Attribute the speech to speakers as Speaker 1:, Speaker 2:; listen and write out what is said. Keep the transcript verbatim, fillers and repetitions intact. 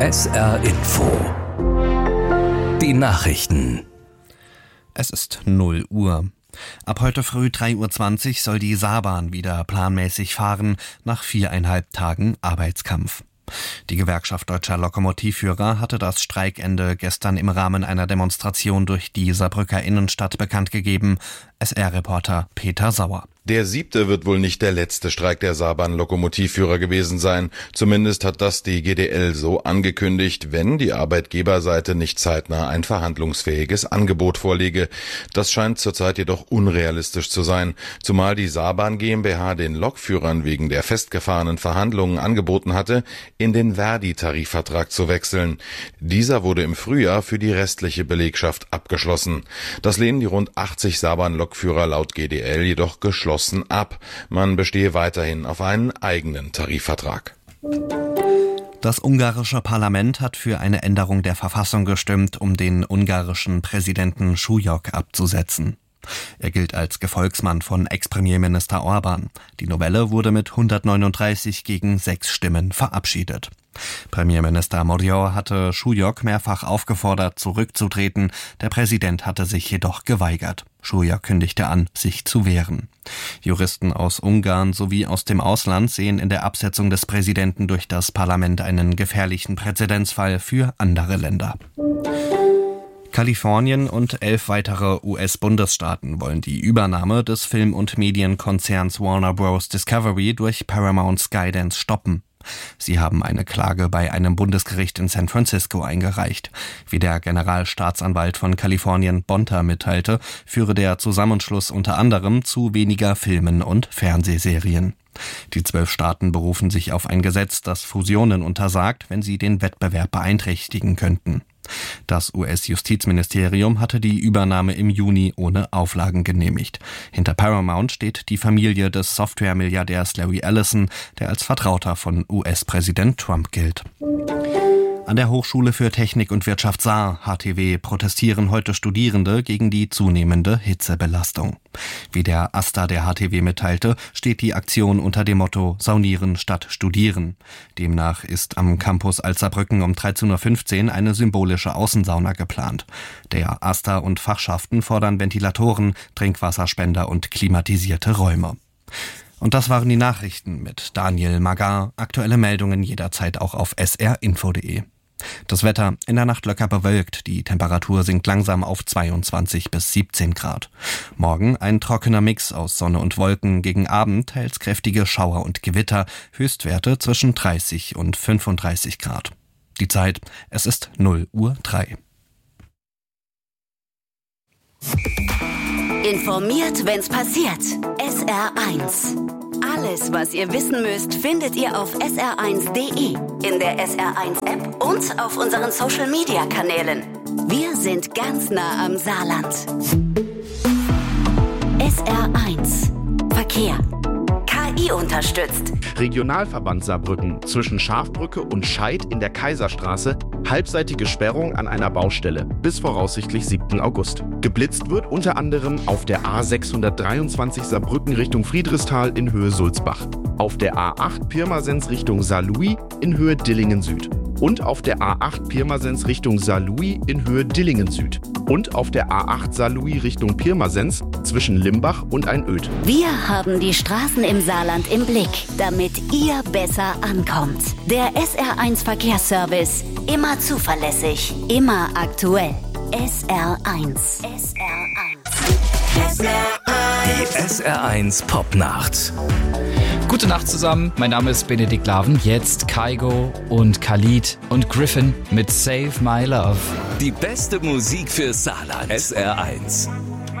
Speaker 1: S R Info. Die Nachrichten.
Speaker 2: Es ist null Uhr. Ab heute früh drei Uhr zwanzig soll die Saarbahn wieder planmäßig fahren, nach viereinhalb Tagen Arbeitskampf. Die Gewerkschaft Deutscher Lokomotivführer hatte das Streikende gestern im Rahmen einer Demonstration durch die Saarbrücker Innenstadt bekannt gegeben. S R-Reporter Peter Sauer.
Speaker 3: Der siebte wird wohl nicht der letzte Streik der Saarbahn-Lokomotivführer gewesen sein. Zumindest hat das die G D L so angekündigt, wenn die Arbeitgeberseite nicht zeitnah ein verhandlungsfähiges Angebot vorlege. Das scheint zurzeit jedoch unrealistisch zu sein, zumal die Saarbahn GmbH den Lokführern wegen der festgefahrenen Verhandlungen angeboten hatte, in den Verdi-Tarifvertrag zu wechseln. Dieser wurde im Frühjahr für die restliche Belegschaft abgeschlossen. Das lehnen die rund achtzig Saarbahn-Lokführer laut G D L jedoch geschlossen ab. Man bestehe weiterhin auf einen eigenen Tarifvertrag.
Speaker 2: Das ungarische Parlament hat für eine Änderung der Verfassung gestimmt, um den ungarischen Präsidenten Súlyog abzusetzen. Er gilt als Gefolgsmann von Ex-Premierminister Orbán. Die Novelle wurde mit hundertneununddreißig gegen sechs Stimmen verabschiedet. Premierminister Magyar hatte Súlyog mehrfach aufgefordert, zurückzutreten. Der Präsident hatte sich jedoch geweigert. Súlyog kündigte an, sich zu wehren. Juristen aus Ungarn sowie aus dem Ausland sehen in der Absetzung des Präsidenten durch das Parlament einen gefährlichen Präzedenzfall für andere Länder. Kalifornien und elf weitere U S-Bundesstaaten wollen die Übernahme des Film- und Medienkonzerns Warner Bros. Discovery durch Paramount Skydance stoppen. Sie haben eine Klage bei einem Bundesgericht in San Francisco eingereicht. Wie der Generalstaatsanwalt von Kalifornien Bonta mitteilte, führe der Zusammenschluss unter anderem zu weniger Filmen und Fernsehserien. Die zwölf Staaten berufen sich auf ein Gesetz, das Fusionen untersagt, wenn sie den Wettbewerb beeinträchtigen könnten. Das U S-Justizministerium hatte die Übernahme im Juni ohne Auflagen genehmigt. Hinter Paramount steht die Familie des Software-Milliardärs Larry Ellison, der als Vertrauter von U S-Präsident Trump gilt. An der Hochschule für Technik und Wirtschaft Saar, H T W, protestieren heute Studierende gegen die zunehmende Hitzebelastung. Wie der AStA der H T W mitteilte, steht die Aktion unter dem Motto Saunieren statt Studieren. Demnach ist am Campus Alzerbrücken um dreizehn Uhr fünfzehn eine symbolische Außensauna geplant. Der AStA und Fachschaften fordern Ventilatoren, Trinkwasserspender und klimatisierte Räume. Und das waren die Nachrichten mit Daniel Magar. Aktuelle Meldungen jederzeit auch auf s r info punkt d e. Das Wetter in der Nacht locker bewölkt. Die Temperatur sinkt langsam auf zweiundzwanzig bis siebzehn Grad. Morgen ein trockener Mix aus Sonne und Wolken. Gegen Abend teils kräftige Schauer und Gewitter. Höchstwerte zwischen dreißig und fünfunddreißig Grad. Die Zeit, es ist null Uhr drei.
Speaker 4: Informiert, wenn's passiert. S R eins. Alles, was ihr wissen müsst, findet ihr auf s r eins punkt d e, in der S R eins App und auf unseren Social-Media-Kanälen. Wir sind ganz nah am Saarland. S R eins. Verkehr. K I unterstützt.
Speaker 5: Regionalverband Saarbrücken zwischen Schafbrücke und Scheid in der Kaiserstraße. Halbseitige Sperrung an einer Baustelle bis voraussichtlich siebten August. Geblitzt wird unter anderem auf der A sechshundertdreiundzwanzig Saarbrücken Richtung Friedrichsthal in Höhe Sulzbach, auf der A acht Pirmasens Richtung Saarlouis in Höhe Dillingen Süd und auf der A acht Pirmasens Richtung Saarlouis in Höhe Dillingen Süd und auf der A acht Saarlouis Richtung Pirmasens zwischen Limbach und Einöd.
Speaker 4: Wir haben die Straßen im Saarland im Blick, damit ihr besser ankommt. Der S R eins Verkehrsservice. Immer zuverlässig, immer aktuell. S R eins. S R eins.
Speaker 1: S R eins. Die S R eins Popnacht.
Speaker 6: Gute Nacht zusammen, mein Name ist Benedikt Laven. Jetzt Kygo und Khalid und Griffin mit Save My Love.
Speaker 1: Die beste Musik für Saarland. S R eins.